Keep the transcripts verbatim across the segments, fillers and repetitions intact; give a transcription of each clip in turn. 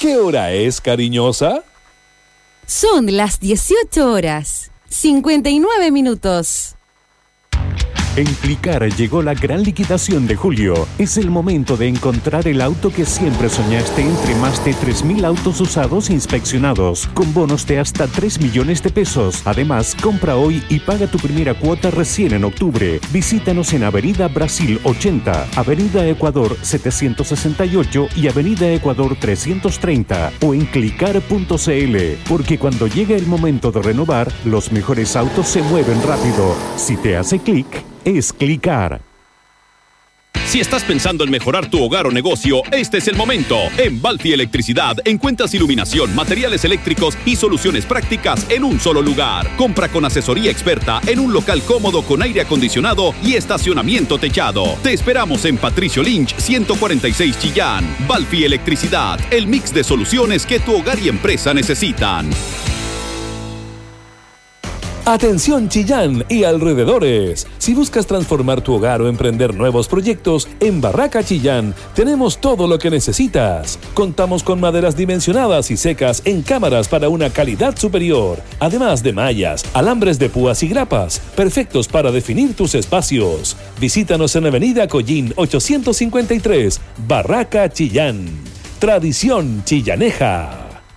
¿Qué hora es, cariñosa? Son las dieciocho horas, cincuenta y nueve minutos. En Clicar llegó la gran liquidación de julio. Es el momento de encontrar el auto que siempre soñaste entre más de tres mil autos usados inspeccionados, con bonos de hasta tres millones de pesos. Además, compra hoy y paga tu primera cuota recién en octubre. Visítanos en Avenida Brasil ochenta, Avenida Ecuador setecientos sesenta y ocho y Avenida Ecuador trescientos treinta o en clicar punto c l, porque cuando llega el momento de renovar, los mejores autos se mueven rápido. Si te hace clic, es Clicar. Si estás pensando en mejorar tu hogar o negocio, este es el momento. En Balfi Electricidad encuentras iluminación, materiales eléctricos y soluciones prácticas en un solo lugar. Compra con asesoría experta en un local cómodo con aire acondicionado y estacionamiento techado. Te esperamos en Patricio Lynch ciento cuarenta y seis Chillán. Balfi Electricidad, el mix de soluciones que tu hogar y empresa necesitan. Atención Chillán y alrededores. Si buscas transformar tu hogar o emprender nuevos proyectos, en Barraca Chillán tenemos todo lo que necesitas. Contamos con maderas dimensionadas y secas en cámaras para una calidad superior, además de mallas, alambres de púas y grapas, perfectos para definir tus espacios. Visítanos en Avenida Collín ochocientos cincuenta y tres, Barraca Chillán. Tradición chillaneja.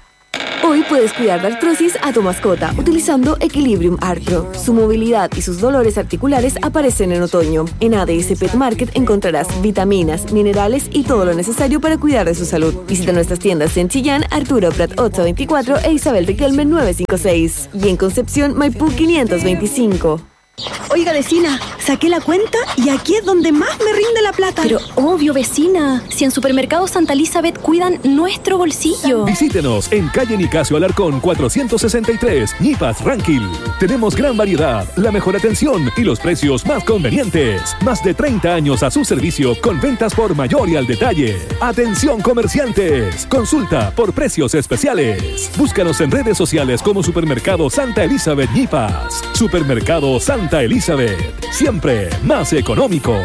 Hoy puedes cuidar de artrosis a tu mascota utilizando Equilibrium Artro. Su movilidad y sus dolores articulares aparecen en otoño. En A D S Pet Market encontrarás vitaminas, minerales y todo lo necesario para cuidar de su salud. Visita nuestras tiendas en Chillán, Arturo Prat ochocientos veinticuatro e Isabel Riquelme novecientos cincuenta y seis. Y en Concepción, Maipú quinientos veinticinco. Oiga, vecina, saqué la cuenta y aquí es donde más me rinde la plata. Pero obvio, vecina, si en Supermercado Santa Elizabeth cuidan nuestro bolsillo. Visítenos en calle Nicasio Alarcón cuatrocientos sesenta y tres, Ñipas, Ranquil. Tenemos gran variedad, la mejor atención y los precios más convenientes. Más de treinta años a su servicio con ventas por mayor y al detalle. Atención comerciantes, consulta por precios especiales. Búscanos en redes sociales como Supermercado Santa Elizabeth Ñipas. Supermercado Santa Santa Elizabeth, siempre más económico.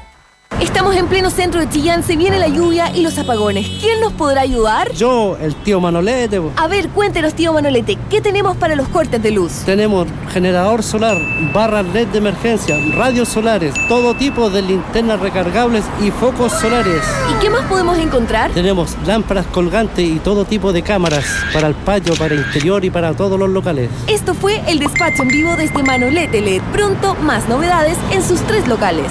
Estamos en pleno centro de Chillán, se viene la lluvia y los apagones. ¿Quién nos podrá ayudar? Yo, el tío Manolete. A ver, cuéntenos, tío Manolete, ¿qué tenemos para los cortes de luz? Tenemos generador solar, barras L E D de emergencia, radios solares, todo tipo de linternas recargables y focos solares. ¿Y qué más podemos encontrar? Tenemos lámparas colgantes y todo tipo de cámaras para el patio, para interior y para todos los locales. Esto fue el despacho en vivo desde Manolete L E D. Pronto, más novedades en sus tres locales.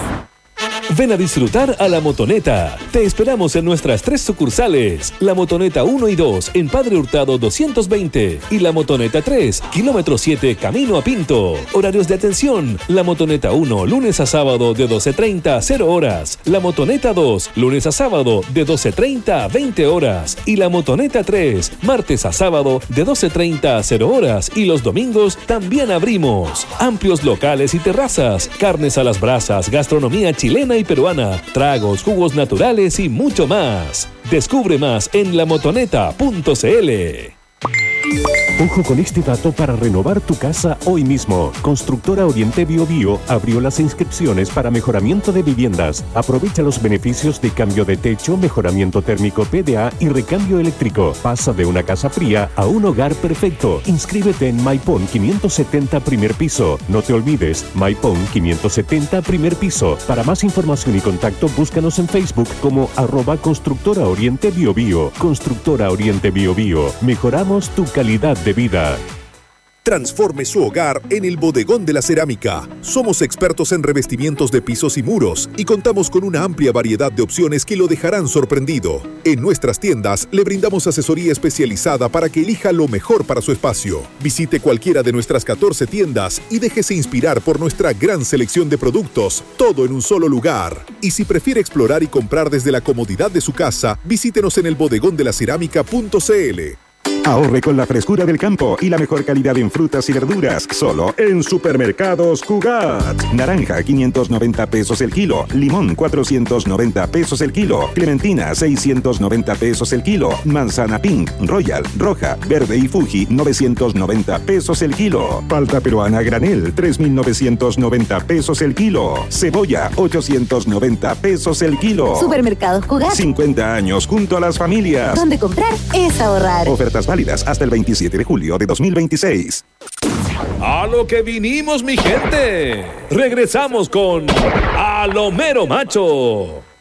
Ven a disfrutar a La Motoneta. Te esperamos en nuestras tres sucursales. La Motoneta uno y dos en Padre Hurtado doscientos veinte y La Motoneta tres, kilómetro siete, camino a Pinto. Horarios de atención. La Motoneta uno, lunes a sábado de doce treinta a cero horas. La Motoneta dos, lunes a sábado de doce treinta a veinte horas. Y La Motoneta tres, martes a sábado de doce treinta a cero horas. Y los domingos también abrimos. Amplios locales y terrazas, carnes a las brasas, gastronomía chilena y peruana, tragos, jugos naturales y mucho más. Descubre más en la motoneta punto c l. Ojo con este dato para renovar tu casa hoy mismo. Constructora Oriente Bio Bio abrió las inscripciones para mejoramiento de viviendas. Aprovecha los beneficios de cambio de techo, mejoramiento térmico P D A y recambio eléctrico. Pasa de una casa fría a un hogar perfecto. Inscríbete en Maipón quinientos setenta primer piso. No te olvides, Maipón quinientos setenta primer piso. Para más información y contacto, búscanos en Facebook como arroba Constructora Oriente Bio Bio. Constructora Oriente Bio Bio. Mejoramos tu calidad de vida. Transforme su hogar en el Bodegón de la Cerámica. Somos expertos en revestimientos de pisos y muros y contamos con una amplia variedad de opciones que lo dejarán sorprendido. En nuestras tiendas le brindamos asesoría especializada para que elija lo mejor para su espacio. Visite cualquiera de nuestras catorce tiendas y déjese inspirar por nuestra gran selección de productos, todo en un solo lugar. Y si prefiere explorar y comprar desde la comodidad de su casa, visítenos en el bodegón de la cerámica punto c l. Ahorre con la frescura del campo y la mejor calidad en frutas y verduras, solo en Supermercados Cugat. Naranja, quinientos noventa pesos el kilo. Limón, cuatrocientos noventa pesos el kilo. Clementina, seiscientos noventa pesos el kilo. Manzana Pink, Royal, Roja, Verde y Fuji, novecientos noventa pesos el kilo. Palta peruana granel, tres mil novecientos noventa pesos el kilo. Cebolla, ochocientos noventa pesos el kilo. Supermercados Cugat. cincuenta años junto a las familias. Donde comprar es ahorrar. Ofertas válidas hasta el veintisiete de julio de dos mil veintiséis. A lo que vinimos, mi gente. Regresamos con A lo Mero Macho.